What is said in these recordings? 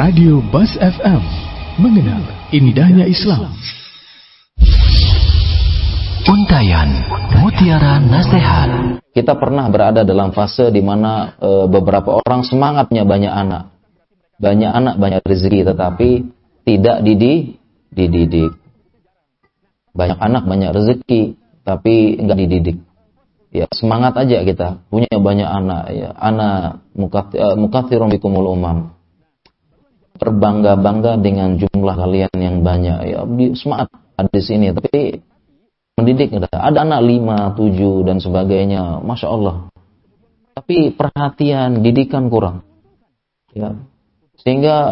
Radio Bas FM, mengenal indahnya Islam. Untayan Mutiara Nasihat. Kita pernah berada dalam fase di mana beberapa orang semangatnya banyak anak, banyak rezeki, tetapi tidak dididik. Banyak anak, banyak rezeki, tapi enggak dididik. Ya, semangat aja kita, punya banyak anak, ya. Ana mukatsirun bikumul umam. Berbangga-bangga dengan jumlah kalian yang banyak, ya. Semangat ada di sini, tapi mendidik ada anak 5, 7 dan sebagainya, Masya Allah. Tapi perhatian, didikan kurang. Ya. Sehingga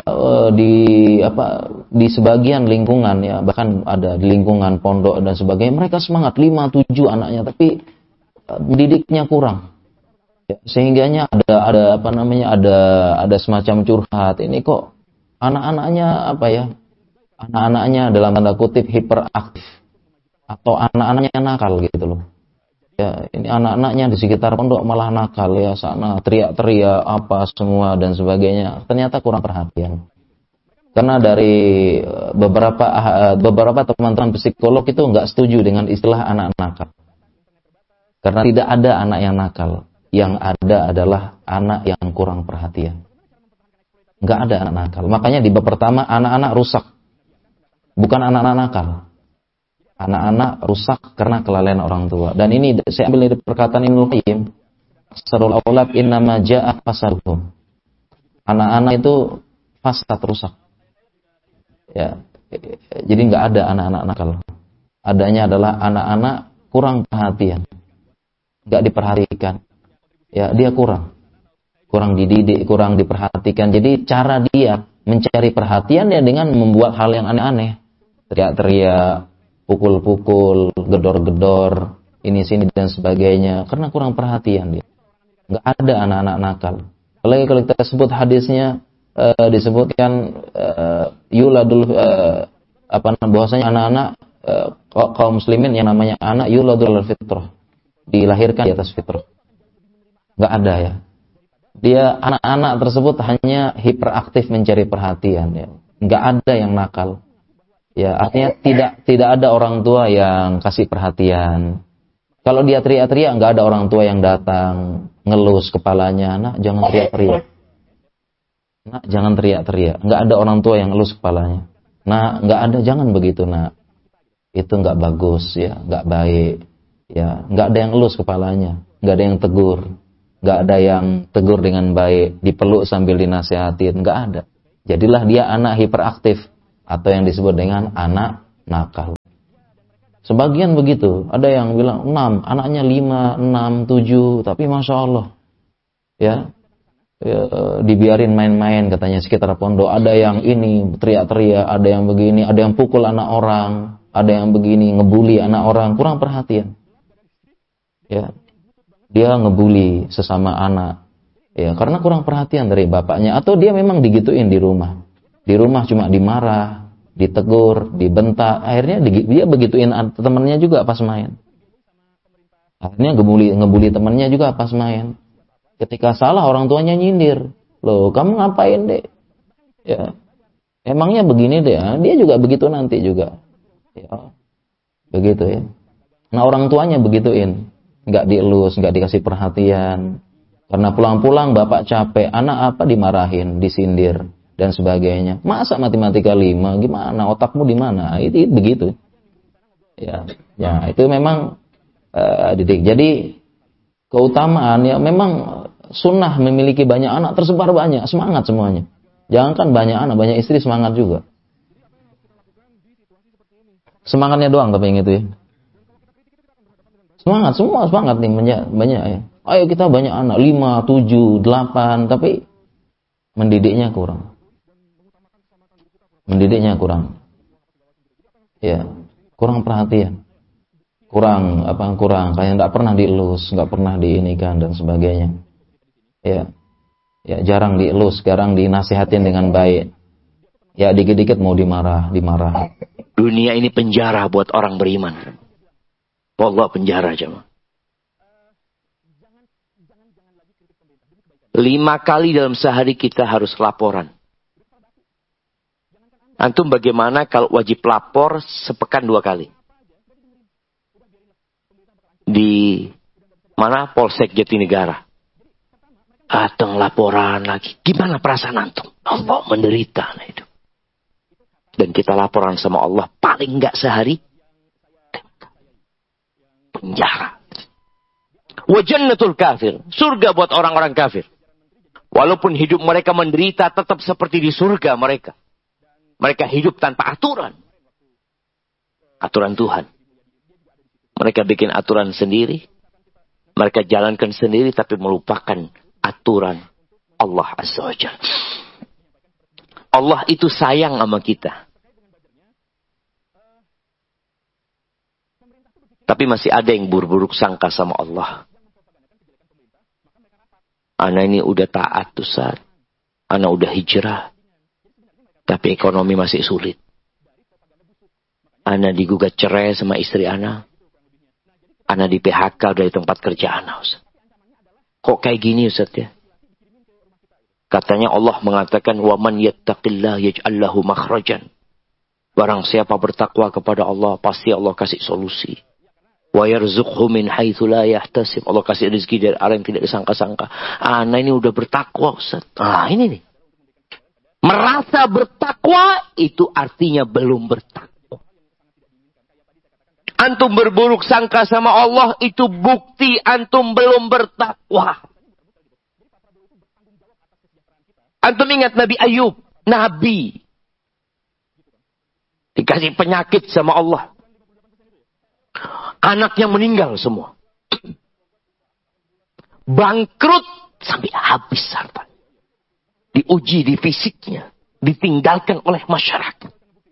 di sebagian lingkungan, ya, bahkan ada di lingkungan pondok dan sebagainya, mereka semangat 5, 7 anaknya, tapi didiknya kurang. Ya, sehingganya ada semacam curhat. Ini kok anak-anaknya anak-anaknya dalam tanda kutip hiperaktif atau anak-anaknya nakal gitu loh. Ya, ini anak-anaknya di sekitar pondok malah nakal, ya, sana teriak-teriak apa semua dan sebagainya. Ternyata kurang perhatian. Karena dari beberapa teman-teman psikolog itu nggak setuju dengan istilah anak nakal. Karena tidak ada anak yang nakal, yang ada adalah anak yang kurang perhatian. Nggak ada anak nakal. Makanya di bab pertama anak-anak rusak, bukan anak-anak nakal. Anak-anak rusak karena kelalaian orang tua. Dan ini saya ambil dari perkataan Ibnu Qayyim, Sarul aulad innama ja'a fasaduhum. Anak-anak itu fasad, rusak. Ya, jadi nggak ada anak-anak nakal. Adanya adalah anak-anak kurang perhatian, nggak diperhatikan. Ya, dia kurang dididik, kurang diperhatikan. Jadi cara dia mencari perhatian ya dengan membuat hal yang aneh-aneh, teriak-teriak, pukul-pukul, gedor-gedor, ini sini dan sebagainya, karena kurang perhatian dia. Nggak ada anak-anak nakal. Apalagi kalau kita sebut hadisnya, disebutkan bahwasanya anak-anak kaum muslimin yang namanya anak yuladul fitrah, dilahirkan di atas fitrah. Nggak ada, ya. Dia anak-anak tersebut hanya hiperaktif mencari perhatian, ya. Nggak ada yang nakal. Ya, artinya tidak ada orang tua yang kasih perhatian. Kalau dia teriak-teriak, nggak ada orang tua yang datang ngelus kepalanya. Nak, jangan teriak-teriak. Nak, jangan teriak-teriak. Nggak ada orang tua yang ngelus kepalanya. Nah, nggak ada, jangan begitu, nak. Itu nggak bagus, ya, nggak baik. Ya, nggak ada yang ngelus kepalanya, nggak ada yang tegur, nggak ada yang tegur dengan baik, dipeluk sambil dinasihatin, nggak ada. Jadilah dia anak hiperaktif, atau yang disebut dengan anak nakal. Sebagian begitu, ada yang bilang 6, anaknya 5, 6, 7, tapi Masya Allah, ya, dibiarin main-main katanya sekitar pondok. Ada yang ini teriak-teriak, ada yang begini, ada yang pukul anak orang, ada yang begini, ngebully anak orang, kurang perhatian. Ya, dia ngebully sesama anak, ya, karena kurang perhatian dari bapaknya, atau dia memang digituin di rumah. Di rumah cuma dimarah, ditegur, dibentak, akhirnya dia begituin temannya juga pas main. Akhirnya ngebully temannya juga pas main. Ketika salah orang tuanya nyindir, loh kamu ngapain dek? Ya, emangnya begini deh, dia juga begitu nanti juga. Ya, begitu, ya. Nah, orang tuanya begituin, nggak dielus, nggak dikasih perhatian. Karena pulang-pulang bapak capek, anak apa dimarahin, disindir dan sebagainya. Masa matematika 5, gimana? Otakmu di mana? Itu begitu. Ya, itu memang didik. Jadi keutamaan, ya, memang sunnah memiliki banyak anak, tersebar banyak, semangat semuanya. Jangankan banyak anak, banyak istri semangat juga. Semangatnya doang tapi yang itu, ya. Semangat, semua semangat nih, banyak, ya. Ayo kita banyak anak, 5, 7, 8, tapi mendidiknya kurang. Ya, kurang perhatian. Kurang, kayak enggak pernah dielus, enggak pernah diinikan dan sebagainya. Ya, jarang dielus, jarang dinasihatin dengan baik. Ya, dikit-dikit mau dimarah. Dunia ini penjara buat orang beriman. Wallah, penjara, jemaah. 5 kali dalam sehari kita harus laporan. Antum bagaimana kalau wajib lapor sepekan 2 kali? Di mana? Polsek Jatinegara. Datang laporan lagi. Gimana perasaan antum? Allah menderita. Nah itu. Dan kita laporan sama Allah paling enggak sehari. Penjara. Wa jannatul kafir. Surga buat orang-orang kafir. Walaupun hidup mereka menderita, tetap seperti di surga mereka. Mereka hidup tanpa aturan. Aturan Tuhan. Mereka bikin aturan sendiri. Mereka jalankan sendiri tapi melupakan aturan Allah Azza wa Jalla. Allah itu sayang sama kita. Tapi masih ada yang buruk sangka sama Allah. Ana ini udah taat Ustaz. Ana udah hijrah. Tapi ekonomi masih sulit. Ana digugat cerai sama istri Ana. Ana di PHK dari tempat kerja Ana, Ustaz. Kok kayak gini Ustaz ya? Katanya Allah mengatakan, وَمَنْ يَتَّقِ اللَّهِ يَجْعَلْ لَهُ مَخْرَجًا. Barang siapa bertakwa kepada Allah, pasti Allah kasih solusi. وَيَرْزُقْهُ مِنْ حَيْثُ لَا يَحْتَسِبْ. Allah kasih rezeki dari arah yang tidak disangka-sangka. Ana ini udah bertakwa Ustaz. Ini nih. Merasa bertakwa itu artinya belum bertakwa. Antum berburuk sangka sama Allah itu bukti antum belum bertakwa. Antum ingat Nabi Ayub, Nabi. Dikasih penyakit sama Allah. Anaknya meninggal semua. Bangkrut sampai habis harta. Diuji di fisiknya. Ditinggalkan oleh masyarakat.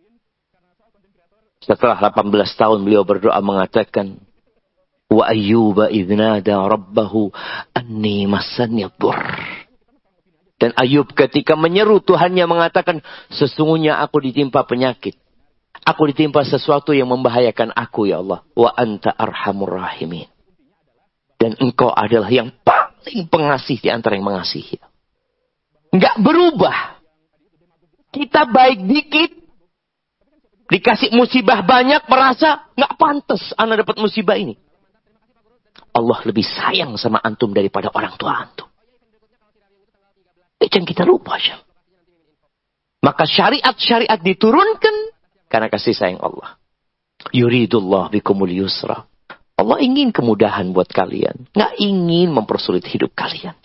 Setelah 18 tahun beliau berdoa mengatakan. Wa ayyuba idnada rabbahu anni massani dhur. Dan Ayub ketika menyeru Tuhannya mengatakan. Sesungguhnya aku ditimpa penyakit. Aku ditimpa sesuatu yang membahayakan aku ya Allah. Wa anta arhamur rahimin. Dan engkau adalah yang paling pengasih di antara yang mengasihi. Enggak berubah. Kita baik dikit. Dikasih musibah banyak. Merasa enggak pantas anak dapat musibah ini. Allah lebih sayang sama antum daripada orang tua antum. Jangan kita lupa. Maka syariat-syariat diturunkan. Karena kasih sayang Allah. Yuridullah bikumul yusra. Allah ingin kemudahan buat kalian. Nggak ingin mempersulit hidup kalian.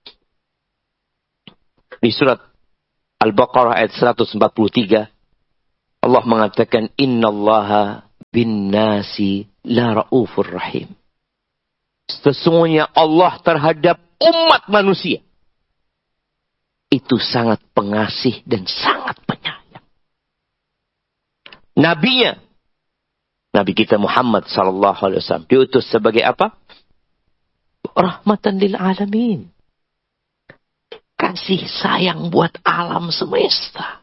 Di surat Al-Baqarah ayat 143. Allah mengatakan. Innallaha bin nasi la ra'ufur rahim. Sesungguhnya Allah terhadap umat manusia. Itu sangat pengasih dan sangat penyayang. Nabinya. Nabi kita Muhammad sallallahu alaihi wasallam diutus sebagai apa? Rahmatan lil alamin. Kasih sayang buat alam semesta.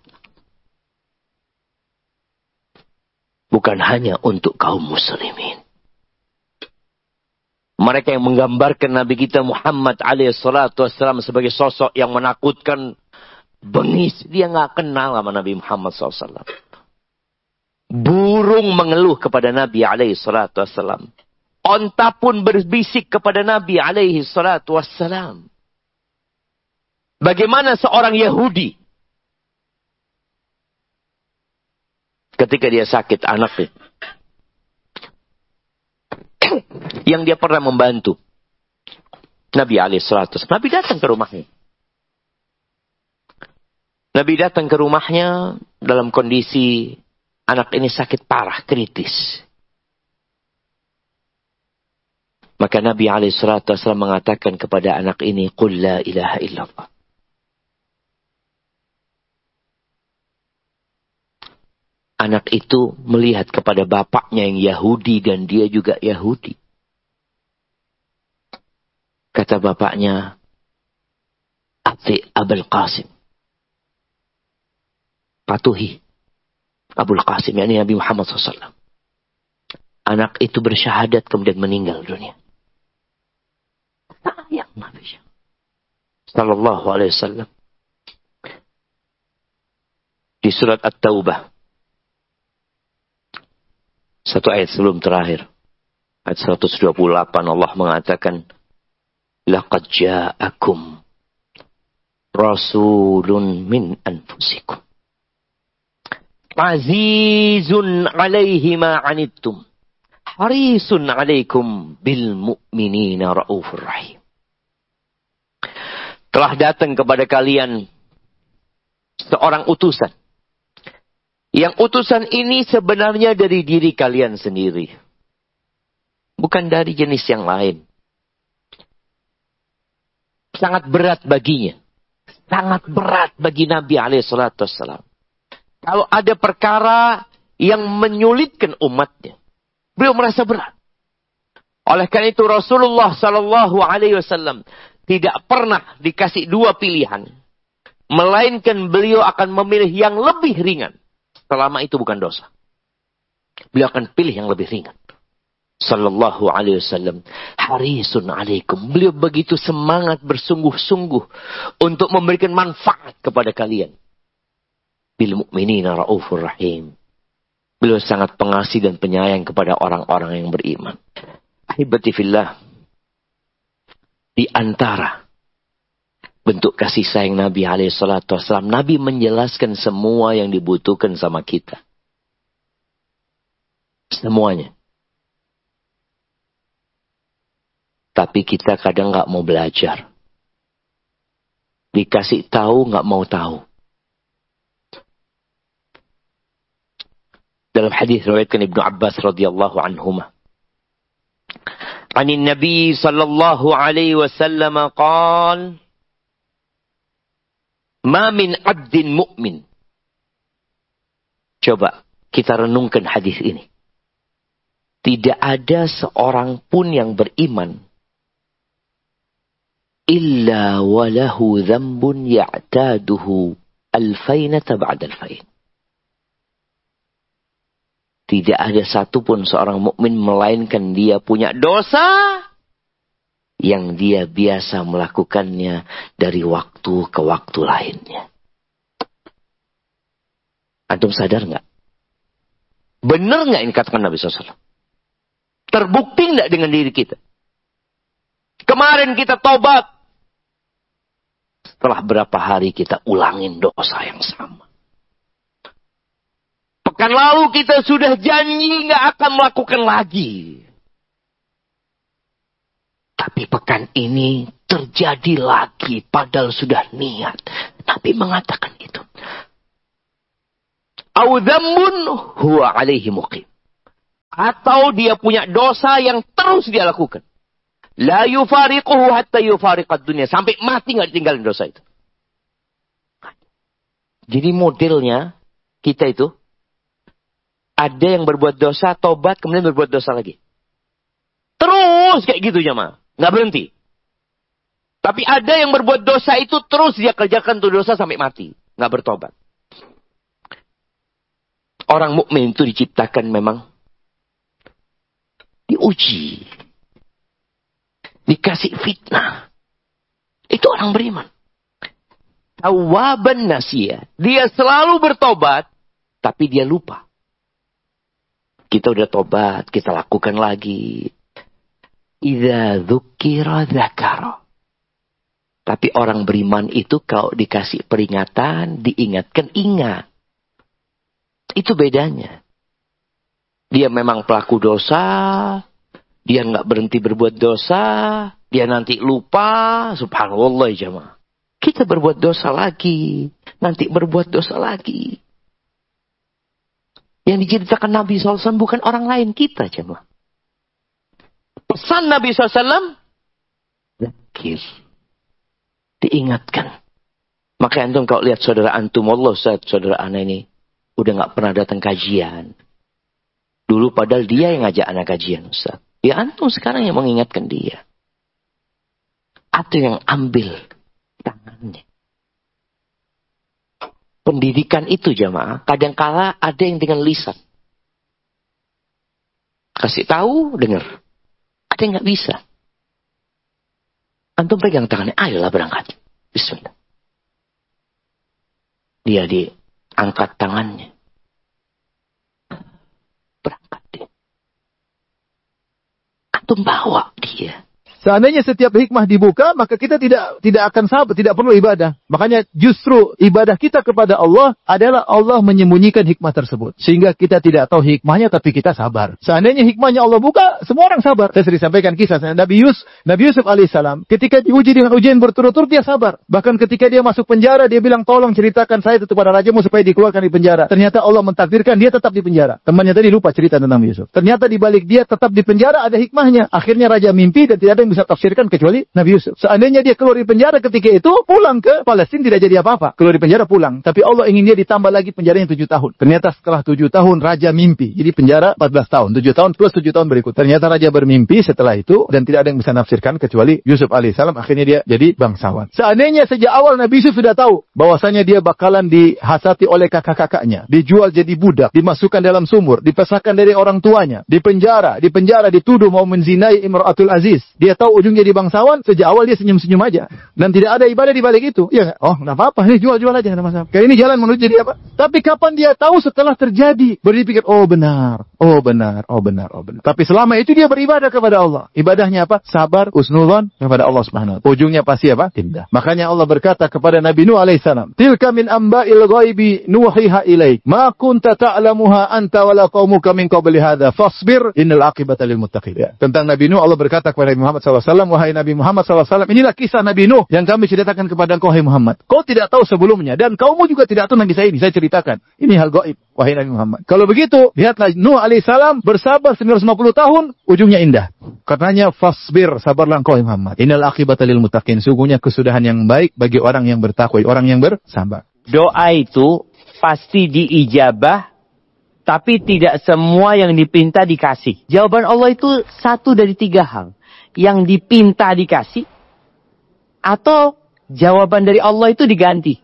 Bukan hanya untuk kaum muslimin. Mereka yang menggambarkan Nabi kita Muhammad alaihi salatu wasallam sebagai sosok yang menakutkan, bengis, dia enggak kenal sama Nabi Muhammad sallallahu alaihi wasallam. Burung mengeluh kepada Nabi alaihi salatu wassalam. Onta pun berbisik kepada Nabi alaihi salatu wassalam. Bagaimana seorang Yahudi ketika dia sakit anaknya yang dia pernah membantu Nabi alaihi salatu wassalam. Nabi datang ke rumahnya. Nabi datang ke rumahnya dalam kondisi anak ini sakit parah, kritis. Maka Nabi SAW mengatakan kepada anak ini, Qul la ilaha illallah. Anak itu melihat kepada bapaknya yang Yahudi dan dia juga Yahudi. Kata bapaknya, Ati Abul Qasim. Patuhi Abul Qasim, yakni Nabi Muhammad SAW. Anak itu bersyahadat kemudian meninggal dunia. Sayang Nabi Sallallahu Alaihi Wasallam. Di surat At-Taubah. Satu ayat sebelum terakhir. Ayat 128 Allah mengatakan, laqad ja'akum rasulun min anfusikum azizun 'alaihi ma 'anittum harisun 'alaikum bil mu'minina raufur rahim. Telah datang kepada kalian seorang utusan. Yang utusan ini sebenarnya dari diri kalian sendiri. Bukan dari jenis yang lain. Sangat berat baginya. Sangat berat bagi Nabi SAW. Kalau ada perkara yang menyulitkan umatnya, beliau merasa berat. Oleh karena itu Rasulullah SAW tidak pernah dikasih dua pilihan, melainkan beliau akan memilih yang lebih ringan, selama itu bukan dosa. Beliau akan pilih yang lebih ringan. Sallallahu alaihi wasallam, harisun alaikum. Beliau begitu semangat bersungguh-sungguh untuk memberikan manfaat kepada kalian. Bil mu'minina raufur rahim. Beliau sangat pengasih dan penyayang kepada orang-orang yang beriman. Ahibati fillah, di antara bentuk kasih sayang Nabi alaihi salatu wasallam, Nabi menjelaskan semua yang dibutuhkan sama kita. Semuanya. Tapi kita kadang nggak mau belajar. Dikasih tahu nggak mau tahu. Dalam hadis riwayatkan Ibnu Abbas radhiyallahu anhuma, Anin Nabi sallallahu alaihi wasallam qaal, "Ma min 'abdin mu'min." Coba kita renungkan hadis ini. Tidak ada seorang pun yang beriman illa walahu dzambun ya'taduhu alfainata ba'da alfain. Tidak ada satupun seorang mukmin melainkan dia punya dosa yang dia biasa melakukannya dari waktu ke waktu lainnya. Antum sadar nggak? Benar nggak ini katakan Nabi SAW? Terbukti nggak dengan diri kita? Kemarin kita tobat. Setelah berapa hari kita ulangin dosa yang sama. Pekan lalu kita sudah janji nggak akan melakukan lagi. Tapi pekan ini terjadi lagi padahal sudah niat. Nabi mengatakan itu. Au dzambun huwa alaihi muqim. Atau dia punya dosa yang terus dia lakukan. La yufariquhu hatta yufariqad dunya. Sampai mati nggak ditinggalin dosa itu. Jadi modelnya kita itu ada yang berbuat dosa, tobat, kemudian berbuat dosa lagi. Terus kayak gitu jemaah. Nggak berhenti. Tapi ada yang berbuat dosa itu terus dia kerjakan tuh dosa sampai mati. Nggak bertobat. Orang mukmin itu diciptakan memang diuji. Dikasih fitnah. Itu orang beriman. Tawwaban nasiyah. Dia selalu bertobat, tapi dia lupa. Kita udah tobat, kita lakukan lagi. Idza dzukira dzakara. Tapi orang beriman itu kalau dikasih peringatan, diingatkan, ingat. Itu bedanya. Dia memang pelaku dosa, dia nggak berhenti berbuat dosa, dia nanti lupa, subhanallah jemaah. Kita berbuat dosa lagi, nanti berbuat dosa lagi. Yang diceritakan Nabi SAW bukan orang lain, kita jemaah. Pesan Nabi SAW, zakir, diingatkan. Maka antum kalau lihat saudara antum, Allah Ustaz, saudara ana ini udah nggak pernah datang kajian. Dulu padahal dia yang ngajak anak kajian Ustaz. Ya antum sekarang yang mengingatkan dia. Atau yang ambil tangannya. Pendidikan itu jamaah, kadangkala ada yang dengan lisan. Kasih tahu, dengar. Ada yang nggak bisa. Antum pegang tangannya, ayolah berangkat. Bismillah. Dia Angkat tangannya. Berangkat dia. Antum bawa dia. Seandainya setiap hikmah dibuka, maka kita tidak akan sabar, tidak perlu ibadah. Makanya justru ibadah kita kepada Allah adalah Allah menyembunyikan hikmah tersebut. Sehingga kita tidak tahu hikmahnya, tapi kita sabar. Seandainya hikmahnya Allah buka, semua orang sabar. Saya sering sampaikan kisah Nabi Yusuf alaihissalam. Ketika diuji dengan ujian berturut-turut, dia sabar. Bahkan ketika dia masuk penjara, dia bilang, tolong ceritakan saya itu kepada rajamu supaya dikeluarkan di penjara. Ternyata Allah mentakdirkan dia tetap di penjara. Temannya tadi lupa cerita tentang Yusuf. Ternyata di balik dia tetap di penjara ada hikmahnya. Akhirnya raja mimpi dan tidak ada yang bisa tafsirkan kecuali Nabi Yusuf. Seandainya dia keluar di penjara ketika itu, pulang ke Palestina tidak jadi apa-apa. Keluar di penjara pulang. Tapi Allah ingin dia ditambah lagi penjaranya 7 tahun. Ternyata setelah 7 tahun raja mimpi. Jadi penjara 14 tahun. 7 tahun plus 7 tahun berikut. Ternyata raja bermimpi setelah itu dan tidak ada yang bisa nafsirkan kecuali Yusuf alaihissalam. Akhirnya dia jadi bangsawan. Seandainya sejak awal Nabi Yusuf sudah tahu bahwasanya dia bakalan dihasati oleh kakak-kakaknya, dijual jadi budak, dimasukkan dalam sumur, dipisahkan dari orang tuanya, di penjara, dituduh mau menzinai Imratul Aziz. Dia tahu ujungnya jadi bangsawan, sejak awal dia senyum-senyum aja. Dan tidak ada ibadah di balik itu. Ya nggak? Oh, nggak apa-apa, ini jual-jual aja, nggak ada masalah. Kayak ini jalan menuju jadi apa? Tapi kapan dia tahu setelah terjadi? Berpikir, oh benar. Tapi selama itu dia beribadah kepada Allah. Ibadahnya apa? Sabar, husnudzon kepada Allah Subhanahu wa taala. Ujungnya pasti apa? Tindak. Makanya Allah berkata kepada Nabi Nuh alaihissalam, "Tilka min amba'il ghaibi nuhiha ilaik, ma kunta ta'lamuha anta wala qaumuka min qabli hadza, fasbir innal aqibata lil muttaqin." Ya. Tentang Nabi Nuh Allah berkata kepada Nabi Muhammad SAW, wahai Nabi Muhammad SAW, inilah kisah Nabi Nuh yang kami ceritakan kepada engkau, wahai Muhammad. Kau tidak tahu sebelumnya dan kaummu juga tidak tahu tentang kisah ini. Saya ceritakan. Ini hal gaib, wahai Nabi Muhammad. Kalau begitu, lihatlah Nuh alaihissalam bersabar 950 tahun, ujungnya indah. Karenanya fasbir, sabarlah engkau, wahai Muhammad. Innal aqibata lil muttaqin. Sungguhnya kesudahan yang baik bagi orang yang bertakwa, orang yang bersabar. Doa itu pasti diijabah, tapi tidak semua yang dipinta dikasih. Jawaban Allah itu satu dari 3 hal. Yang dipinta dikasih, atau jawaban dari Allah itu diganti.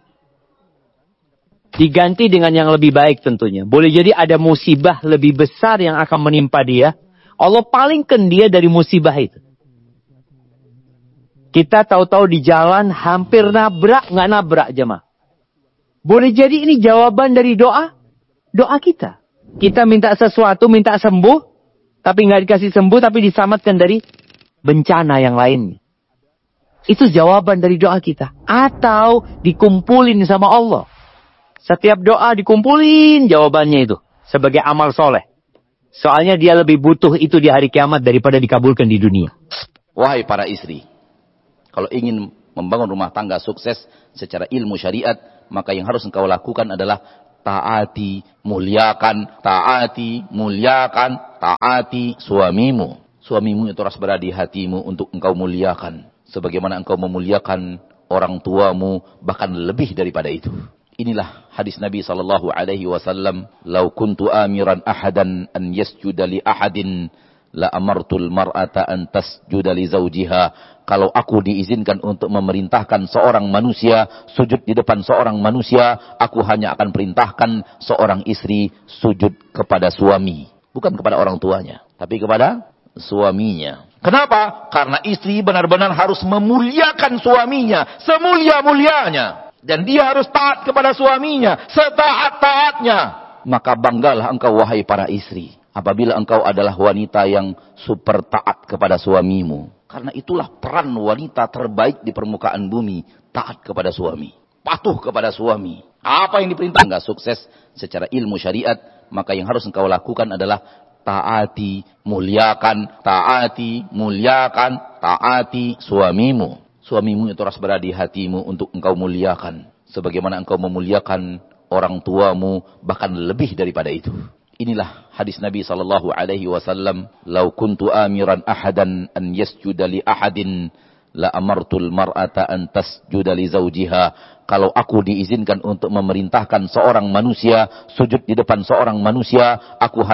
Diganti dengan yang lebih baik tentunya. Boleh jadi ada musibah lebih besar yang akan menimpa dia. Allah palingkan dia dari musibah itu. Kita tahu-tahu di jalan hampir nabrak, nggak nabrak jemaah. Boleh jadi ini jawaban dari doa kita. Kita minta sesuatu, minta sembuh, tapi nggak dikasih sembuh, tapi diselamatkan dari bencana yang lainnya. Itu jawaban dari doa kita. Atau dikumpulin sama Allah. Setiap doa dikumpulin jawabannya itu. Sebagai amal soleh. Soalnya dia lebih butuh itu di hari kiamat daripada dikabulkan di dunia. Wahai para istri, kalau ingin membangun rumah tangga sukses secara ilmu syariat, maka yang harus engkau lakukan adalah taati, muliakan suamimu. Suamimu itu harus berada di hatimu untuk engkau muliakan. Sebagaimana engkau memuliakan orang tuamu, bahkan lebih daripada itu. Inilah hadis Nabi SAW. Lau kuntu amiran ahadan an yasjuda li ahadin, la amartul mar'ata an tasjuda li zawjiha. Kalau aku diizinkan untuk memerintahkan seorang manusia sujud di depan seorang manusia, aku hanya akan perintahkan seorang istri sujud kepada suami. Bukan kepada orang tuanya, tapi kepada suaminya. Kenapa? Karena istri benar-benar harus memuliakan suaminya semulia-mulianya, dan dia harus taat kepada suaminya setaat-taatnya. Maka banggalah engkau wahai para istri apabila engkau adalah wanita yang super taat kepada suamimu. Karena itulah peran wanita terbaik di permukaan bumi, taat kepada suami, patuh kepada suami. Apa yang diperintah enggak sukses secara ilmu syariat, maka yang harus engkau lakukan adalah taati, muliakan suamimu. Suamimu itu harus berada di hatimu untuk engkau muliakan. Sebagaimana engkau memuliakan orang tuamu, bahkan lebih daripada itu. Inilah hadis Nabi SAW. Lau kuntu amiran ahadan an yasjuda li ahadin, la amartul mar'ata an tasjuda li zawjiha. Kalau aku diizinkan untuk memerintahkan seorang manusia sujud di depan seorang manusia, aku